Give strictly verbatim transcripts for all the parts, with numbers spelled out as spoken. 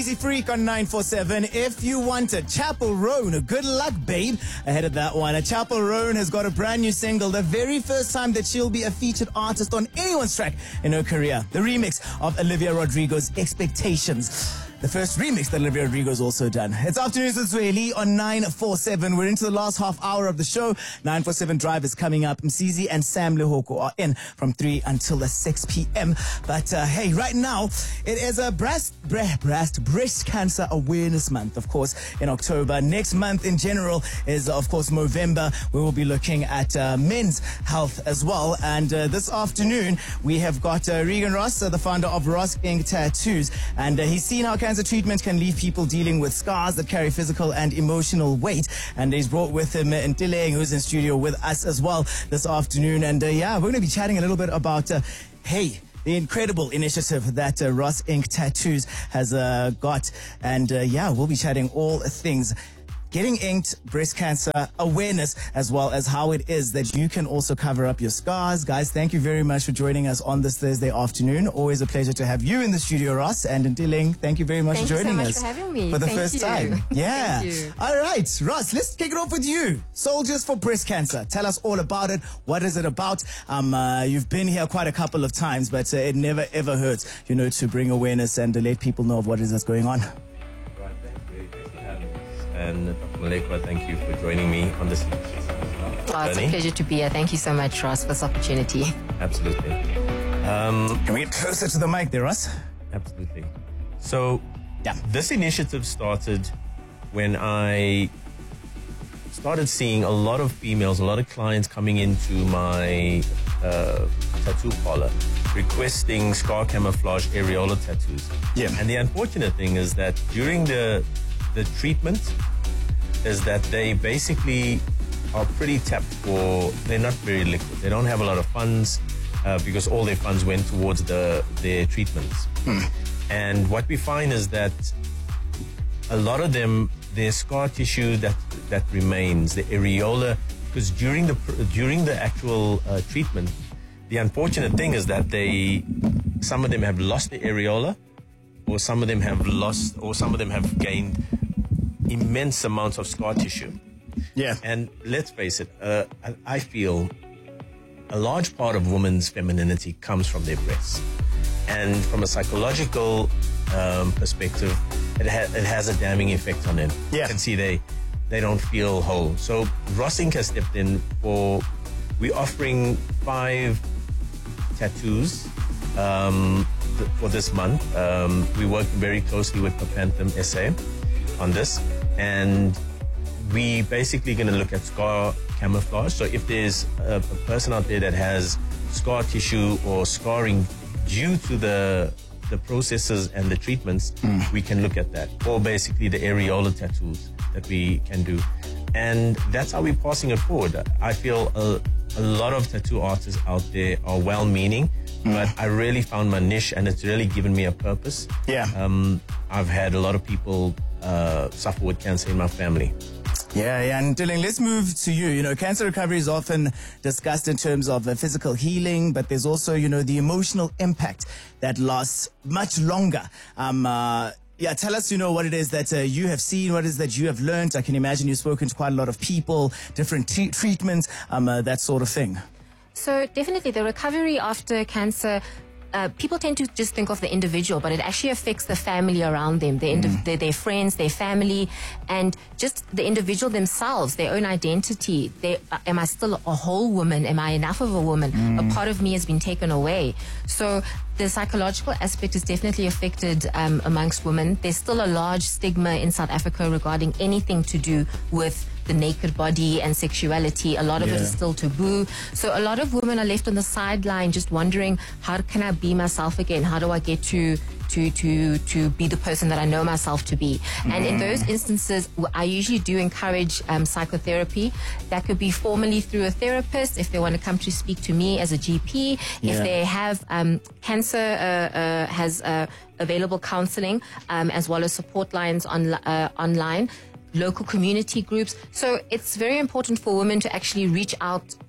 Easy Freak on nine four seven. If you want a Chapel Roan, good luck, babe. Ahead of that one, a Chapel Roan has got a brand new single, the very first time that she'll be a featured artist on anyone's track in her career. The remix of Olivia Rodrigo's Expectations. The first remix that Olivia Rodrigo's also done. It's Afternoons with Zweli on nine four seven. We're into the last half hour of the show. nine four seven Drive is coming up. Msizi and Sam Lehoko are in from three until six p.m. But uh, hey, right now, it is a breast, breast, breast, breast cancer awareness month, of course, in October. Next month in general is, of course, Movember. We will be looking at uh, men's health as well. And uh, this afternoon, we have got uh, Regan Ross, uh, the founder of Ross Ink Tattoos. And uh, he's seen how cancer treatment can leave people dealing with scars that carry physical and emotional weight. And he's brought with him uh, Ntileng, who's in studio with us as well this afternoon. And uh, yeah, we're going to be chatting a little bit about, uh, hey, the incredible initiative that uh, Ross Ink Tattoos has uh, got. And uh, yeah, we'll be chatting all things getting inked, breast cancer awareness, as well as how it is that you can also cover up your scars. Guys, thank you very much for joining us on this Thursday afternoon. Always a pleasure to have you in the studio, Ross. And Ntileng, thank you very much thank for joining us. Thank you so much us. for having me. For the thank first you. time. Yeah. Thank you. All right, Ross, let's kick it off with you. Soldiers for Breast Cancer. Tell us all about it. What is it about? Um, uh, you've been here quite a couple of times, but uh, it never ever hurts, you know, to bring awareness and to let people know of what is that's going on. And Doctor Malekwa, thank you for joining me on this journey. Oh, it's a pleasure to be here. Thank you so much, Ross, for this opportunity. Absolutely. Um, Can we get closer to the mic there, Ross? Absolutely. So, yeah. This initiative started when I started seeing a lot of females, a lot of clients coming into my uh, tattoo parlor requesting scar camouflage areola tattoos. Yeah. And the unfortunate thing is that during the the treatment is that they basically are pretty tapped for, they're not very liquid. They don't have a lot of funds uh, because all their funds went towards the their treatments. Mm. And what we find is that a lot of them, their scar tissue that, that remains, the areola, because during the during the actual uh, treatment, the unfortunate thing is that they, some of them have lost the areola, or some of them have lost, or some of them have gained immense amounts of scar tissue. Yeah. And let's face it, uh, I feel a large part of women's femininity comes from their breasts. And from a psychological um, perspective, it, ha- it has a damning effect on them. Yeah. You can see they, they don't feel whole. So Ross Ink has stepped in for, we're offering five tattoos um, th- for this month. Um, we work very closely with Panthem S A on this, and we basically going to look at scar camouflage. So if there's a, a person out there that has scar tissue or scarring due to the the processes and the treatments, mm. we can look at that. Or basically the areola tattoos that we can do. And that's how we're passing it forward. I feel a, a lot of tattoo artists out there are well-meaning, mm. but I really found my niche, and it's really given me a purpose. Yeah. Um, I've had a lot of people uh, suffer with cancer in my family. Yeah, yeah. And Ntileng, let's move to you. You know, cancer recovery is often discussed in terms of uh, physical healing, but there's also, you know, the emotional impact that lasts much longer. Um, uh, yeah, tell us, you know, what it is that uh, you have seen, what it is that you have learned. I can imagine you've spoken to quite a lot of people, different t- treatments, um, uh, that sort of thing. So definitely the recovery after cancer, Uh, people tend to just think of the individual, but it actually affects the family around them, their, indiv- mm. their, their friends, their family, and just the individual themselves, their own identity. They, uh, am I still a whole woman? Am I enough of a woman? Mm. A part of me has been taken away. So the psychological aspect is definitely affected um, amongst women. There's still a large stigma in South Africa regarding anything to do with the naked body and sexuality. A lot of yeah. it is still taboo. So a lot of women are left on the sideline just wondering, how can I be myself again? How do I get to to to to be the person that I know myself to be? Mm. And in those instances, I usually do encourage um, psychotherapy. That could be formally through a therapist if they want to come to speak to me as a G P. Yeah. If they have um, cancer, uh, uh, has uh, available counseling um, as well as support lines on, uh, online. Local community groups. So it's very important for women to actually reach out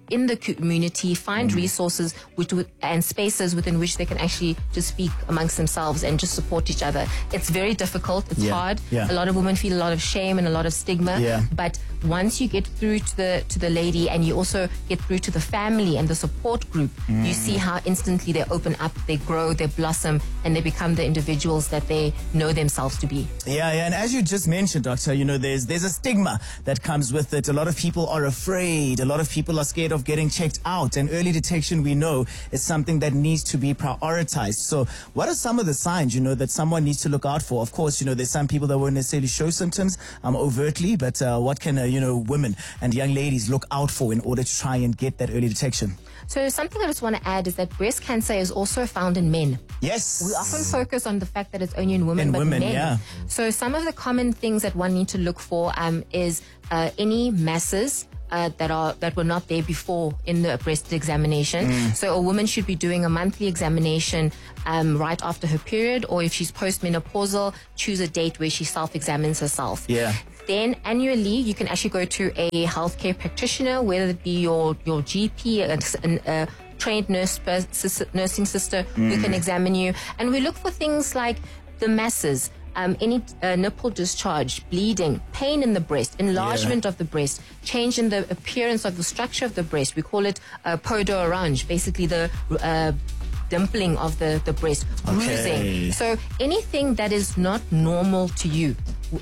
in the community, find resources which would, and spaces within which they can actually just speak amongst themselves and just support each other. It's very difficult. It's Yeah, hard. yeah. A lot of women feel a lot of shame and a lot of stigma. Yeah. But once you get through to the to the lady, and you also get through to the family and the support group, you see how instantly they open up, they grow, they blossom, and they become the individuals that they know themselves to be. Yeah, yeah, and as you just mentioned, Doctor, you know, there's there's a stigma that comes with it. A lot of people are afraid. A lot of people are scared of getting checked out. And early detection, we know, is something that needs to be prioritized. So what are some of the signs, you know, that someone needs to look out for? Of course, you know, there's some people that won't necessarily show symptoms um, overtly, but uh, what can, uh, you know, women and young ladies look out for in order to try and get that early detection? So something I just want to add is that breast cancer is also found in men. Yes. We often focus on the fact that it's only in women, In but women, men. yeah. So some of the common things that one needs to look for um, is uh, any masses uh, that are that were not there before in the breast examination. Mm. So a woman should be doing a monthly examination um, right after her period, or if she's postmenopausal, choose a date where she self-examines herself. Yeah. Then annually, you can actually go to a healthcare practitioner, whether it be your, your G P, a, a trained nurse, nursing sister who can examine you. And we look for things like the masses, um, any uh, nipple discharge, bleeding, pain in the breast, enlargement Yeah. of the breast, change in the appearance of the structure of the breast. We call it uh, peau-d'orange, basically the uh, dimpling of the, the breast, bruising. Okay. So anything that is not normal to you,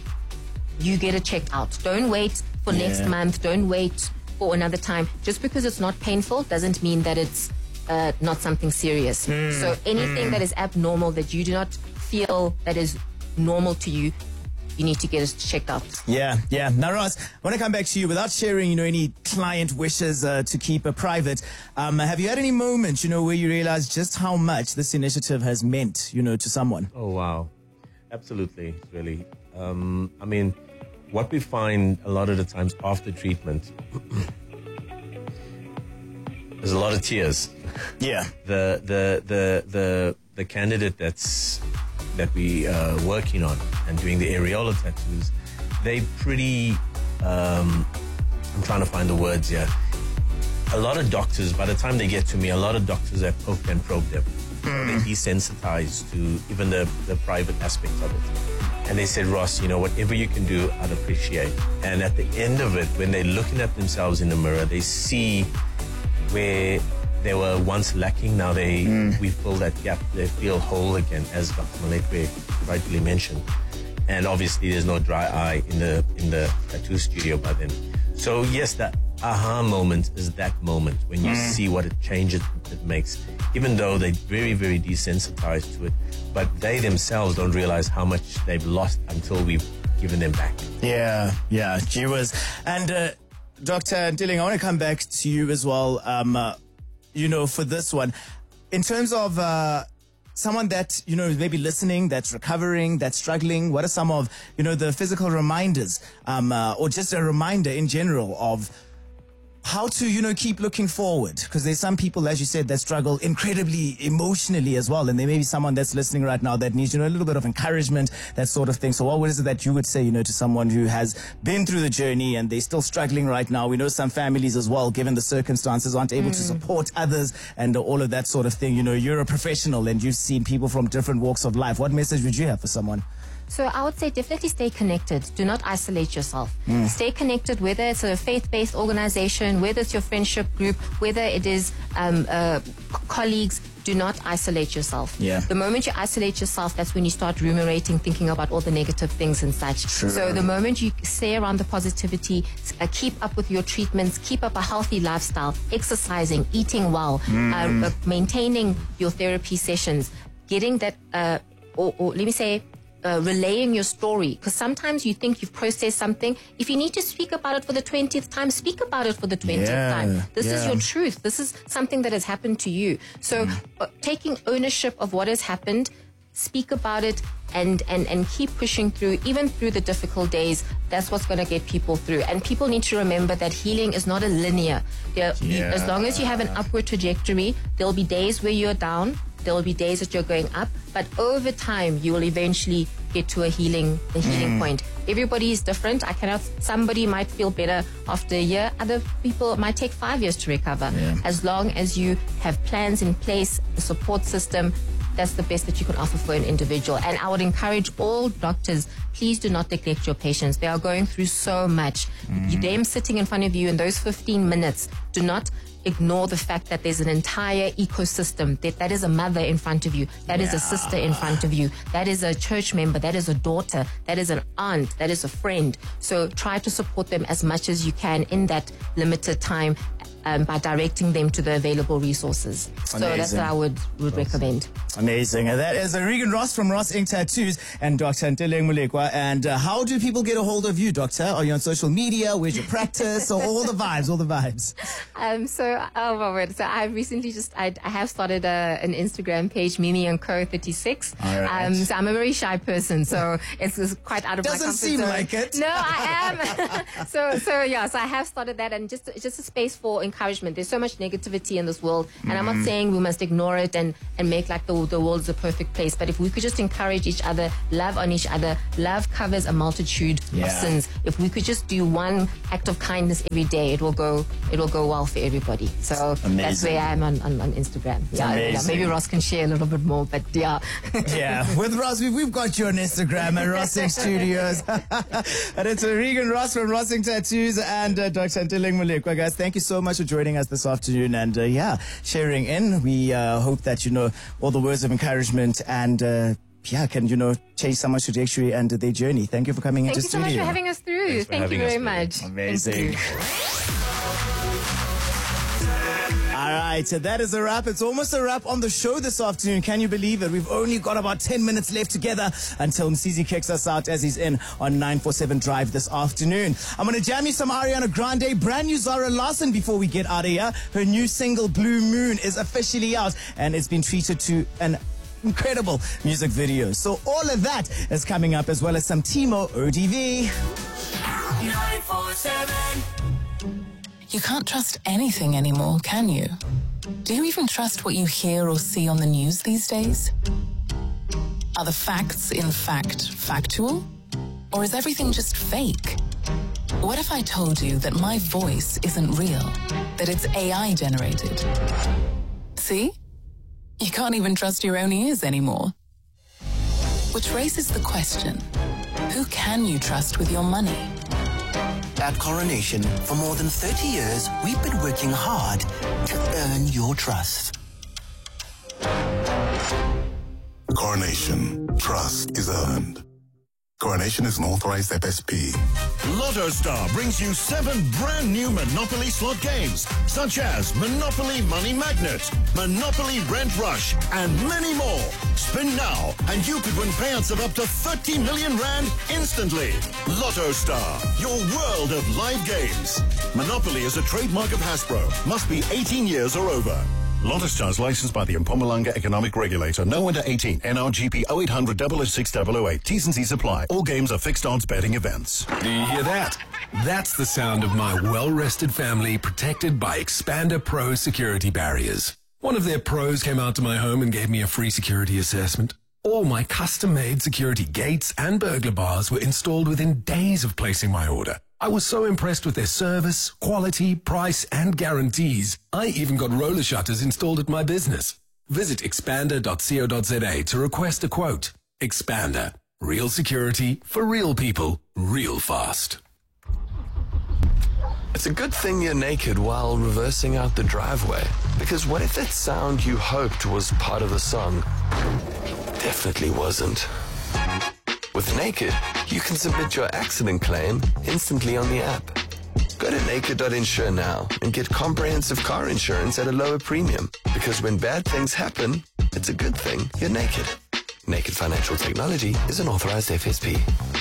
you get it checked out. Don't wait for Yeah. next month. Don't wait for another time. Just because it's not painful doesn't mean that it's uh, not something serious. So anything that is abnormal that you do not feel that is normal to you, you need to get it checked out. Yeah, yeah. Now, Ross, I want to come back to you without sharing, you know, any client wishes uh, to keep it private. Um, have you had any moments, you know, where you realize just how much this initiative has meant, you know, to someone? Oh, wow. Absolutely, really. Um, I mean, what we find a lot of the times after treatment, there's a lot of tears. Yeah. The the the the the candidate that's that we are working on and doing the areola tattoos, they pretty. Um, I'm trying to find the words here. A lot of doctors, by the time they get to me, a lot of doctors have poked and probed them. They're desensitized to even the, the private aspects of it. And they said, Ross, you know, whatever you can do, I'd appreciate. And at the end of it, when they're looking at themselves in the mirror, they see where they were once lacking. Now they mm. we fill that gap. They feel whole again, as Doctor Maletwe rightfully mentioned. And obviously, there's no dry eye in the in the tattoo studio by then. So yes, that aha moment is that moment when you mm. see what a change it, it makes. Even though they're very, very desensitized to it, but they themselves don't realize how much they've lost until we've given them back. Yeah, yeah, gee whiz. And uh, Doctor Dilling, I want to come back to you as well, um, uh, you know, for this one. In terms of uh, someone that, you know, is maybe listening, that's recovering, that's struggling, what are some of, you know, the physical reminders um, uh, or just a reminder in general of how to, you know, keep looking forward? Because there's some people, as you said, that struggle incredibly emotionally as well. And there may be someone that's listening right now that needs, you know, a little bit of encouragement, that sort of thing. So what is it that you would say, you know, to someone who has been through the journey and they're still struggling right now? We know some families as well, given the circumstances, aren't able mm. to support others and all of that sort of thing. You know, you're a professional and you've seen people from different walks of life. What message would you have for someone? So I would say definitely stay connected. Do not isolate yourself. Mm. Stay connected, whether it's a faith-based organization, whether it's your friendship group, whether it is um, uh, colleagues. Do not isolate yourself. Yeah. The moment you isolate yourself, that's when you start ruminating, thinking about all the negative things and such. Sure. So the moment you stay around the positivity, uh, keep up with your treatments, keep up a healthy lifestyle, exercising, eating well, mm. uh, uh, maintaining your therapy sessions, getting that, uh, or, or let me say, Uh, relaying your story, because sometimes you think you've processed something. If you need to speak about it for the twentieth time, speak about it for the twentieth yeah, time. This yeah. is your truth. This is something that has happened to you. So mm. uh, taking ownership of what has happened, speak about it, and, and, and keep pushing through, even through the difficult days. That's what's going to get people through. And people need to remember that healing is not a linear. There, yeah. As long as you have an upward trajectory, there'll be days where you're down. There will be days that you're going up, but over time, you will eventually get to a healing, the healing mm. point. Everybody is different. I cannot, somebody might feel better after a year. Other people might take five years to recover. Yeah. As long as you have plans in place, a support system, that's the best that you can offer for an individual. And I would encourage all doctors, please do not neglect your patients. They are going through so much. Mm. Them sitting in front of you in those fifteen minutes, do not ignore the fact that there's an entire ecosystem. That, that is a mother in front of you. That yeah. is a sister in front of you. That is a church member. That is a daughter. That is an aunt. That is a friend. So try to support them as much as you can in that limited time. Um, by directing them to the available resources. So Amazing. That's what I would, would recommend. Amazing. And that is uh, Regan Ross from Ross Ink Tattoos and Doctor Nteleng Molekwa. And uh, how do people get a hold of you, Doctor? Are you on social media? Where's your practice? Or all the vibes, all the vibes? Um, so, oh my word. So I recently just, I, I have started a, an Instagram page, Mimi and Co thirty-six. All right. Um, so I'm a very shy person. So it's, it's quite out of Doesn't my comfort seem zone. like it. No, I am. so, so yeah, so I have started that, and just, it's just a space for encouragement. There's so much negativity in this world, and mm-hmm. I'm not saying we must ignore it and, and make like the, the world's a perfect place, but if we could just encourage each other, love on each other, love covers a multitude yeah. of sins. If we could just do one act of kindness every day, it will go it will go well for everybody. So Amazing. That's where I am on, on, on Instagram. Yeah, yeah, maybe Ross can share a little bit more, but yeah. yeah, with Ross, we've, we've got you on Instagram at Ross Ink Studios. And it's Regan Ross from Ross Ink Tattoos and uh, Doctor Nteleng Molekwa. Guys, thank you so much for joining us this afternoon and uh, yeah, sharing in. We uh, hope that, you know, all the words of encouragement and uh, yeah, can, you know, change someone's trajectory and their journey. Thank you for coming Thank into studio. Thank you so much for having us through. Thank you very much. Amazing. All right, so that is a wrap. It's almost a wrap on the show this afternoon. Can you believe it? We've only got about ten minutes left together until Msizi kicks us out as he's in on nine forty-seven Drive this afternoon. I'm going to jam you some Ariana Grande, brand new Zara Larsson before we get out of here. Her new single, Blue Moon, is officially out and it's been treated to an incredible music video. So all of that is coming up, as well as some Timo O D V. nine forty-seven. You can't trust anything anymore, can you? Do you even trust what you hear or see on the news these days? Are the facts, in fact, factual? Or is everything just fake? What if I told you that my voice isn't real, that it's A I generated? See? You can't even trust your own ears anymore. Which raises the question, who can you trust with your money? At Coronation, for more than thirty years, we've been working hard to earn your trust. Coronation. Trust is earned. Coronation is an authorized F S P. Lotto Star brings you seven brand new Monopoly slot games, such as Monopoly Money Magnet, Monopoly Rent Rush, and many more. Spin now, and you could win payouts of up to thirty million rand instantly. Lotto Star, your world of live games. Monopoly is a trademark of Hasbro. Must be eighteen years or over. Lotto Star is licensed by the Mpumalanga Economic Regulator. No under eighteen. N R G P oh eight hundred, oh oh six, oh oh eight. T's and C's apply. All games are fixed odds betting events. Do you hear that? That's the sound of my well-rested family protected by Expander Pro security barriers. One of their pros came out to my home and gave me a free security assessment. All my custom-made security gates and burglar bars were installed within days of placing my order. I was so impressed with their service, quality, price, and guarantees. I even got roller shutters installed at my business. Visit expander dot co dot za to request a quote. Expander. Real security for real people, real fast. It's a good thing you're naked while reversing out the driveway. Because what if that sound you hoped was part of the song definitely wasn't? With Naked, you can submit your accident claim instantly on the app. Go to naked dot insure now and get comprehensive car insurance at a lower premium. Because when bad things happen, it's a good thing you're naked. Naked Financial Technology is an authorized F S P.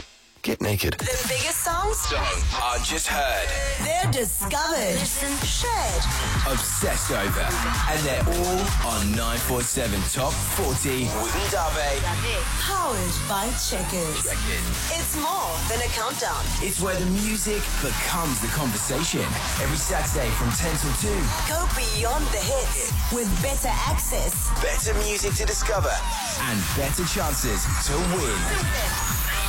get naked. The biggest songs are just heard. They're discovered. Listen, shared. Obsessed over. And they're all on nine four seven Top forty with Ndave. Powered by Checkers. Checkers. It's more than a countdown. It's where the music becomes the conversation. Every Saturday from ten till two. Go beyond the hits with better access, better music to discover, and better chances to win.